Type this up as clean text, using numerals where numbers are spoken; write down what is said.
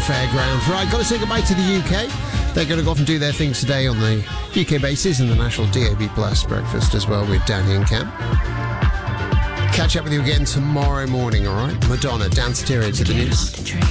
Fairground. Right, got to say goodbye to the UK. They're going to go off and do their things today on the UK bases and the national DAB Plus breakfast as well with Danny and Cam. Catch up with you again tomorrow morning, all right? Madonna, Dance Stereo to the news.